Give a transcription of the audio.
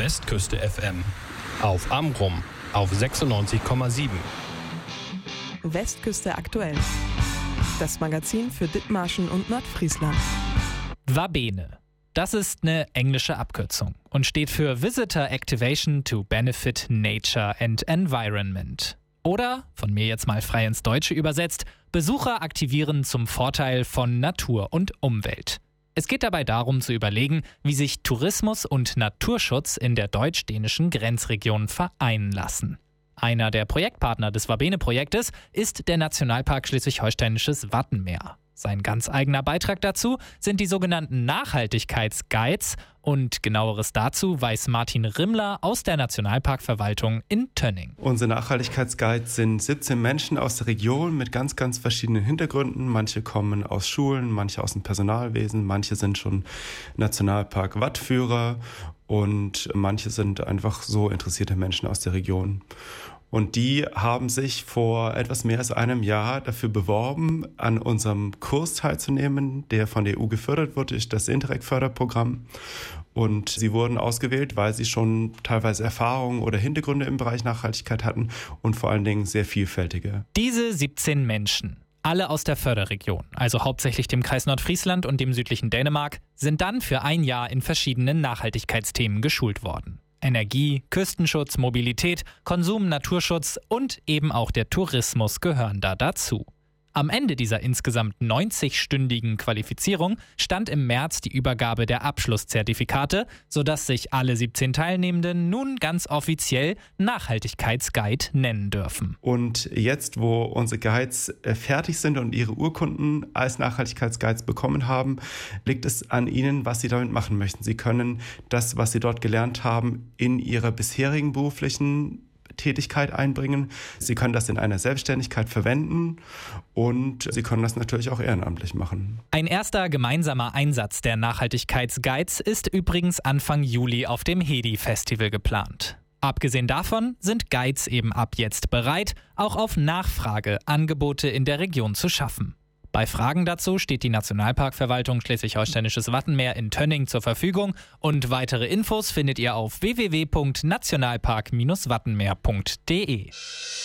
Westküste FM. Auf Amrum auf 96,7. Westküste aktuell. Das Magazin für Dithmarschen und Nordfriesland. VABENE. Das ist eine englische Abkürzung und steht für Visitor Activation to Benefit Nature and Environment. Oder, von mir jetzt mal frei ins Deutsche übersetzt, Besucher aktivieren zum Vorteil von Natur und Umwelt. Es geht dabei darum zu überlegen, wie sich Tourismus und Naturschutz in der deutsch-dänischen Grenzregion vereinen lassen. Einer der Projektpartner des VABENE-Projektes ist der Nationalpark Schleswig-Holsteinisches Wattenmeer. Sein ganz eigener Beitrag dazu sind die sogenannten Nachhaltigkeitsguides und Genaueres dazu weiß Martin Rimmler aus der Nationalparkverwaltung in Tönning. Unsere Nachhaltigkeitsguides sind 17 Menschen aus der Region mit ganz, ganz verschiedenen Hintergründen. Manche kommen aus Schulen, manche aus dem Personalwesen, manche sind schon Nationalpark-Wattführer und manche sind einfach so interessierte Menschen aus der Region. Und die haben sich vor etwas mehr als einem Jahr dafür beworben, an unserem Kurs teilzunehmen, der von der EU gefördert wird durch das Interreg-Förderprogramm. Und sie wurden ausgewählt, weil sie schon teilweise Erfahrungen oder Hintergründe im Bereich Nachhaltigkeit hatten und vor allen Dingen sehr vielfältige. Diese 17 Menschen, alle aus der Förderregion, also hauptsächlich dem Kreis Nordfriesland und dem südlichen Dänemark, sind dann für ein Jahr in verschiedenen Nachhaltigkeitsthemen geschult worden. Energie, Küstenschutz, Mobilität, Konsum, Naturschutz und eben auch der Tourismus gehören da dazu. Am Ende dieser insgesamt 90-stündigen Qualifizierung stand im März die Übergabe der Abschlusszertifikate, sodass sich alle 17 Teilnehmenden nun ganz offiziell Nachhaltigkeitsguide nennen dürfen. Und jetzt, wo unsere Guides fertig sind und ihre Urkunden als Nachhaltigkeitsguides bekommen haben, liegt es an ihnen, was sie damit machen möchten. Sie können das, was sie dort gelernt haben, in ihrer bisherigen beruflichen Tätigkeit einbringen. Sie können das in einer Selbstständigkeit verwenden und Sie können das natürlich auch ehrenamtlich machen. Ein erster gemeinsamer Einsatz der Nachhaltigkeitsguides ist übrigens Anfang Juli auf dem Hedi-Festival geplant. Abgesehen davon sind Guides eben ab jetzt bereit, auch auf Nachfrage Angebote in der Region zu schaffen. Bei Fragen dazu steht die Nationalparkverwaltung Schleswig-Holsteinisches Wattenmeer in Tönning zur Verfügung und weitere Infos findet ihr auf www.nationalpark-wattenmeer.de.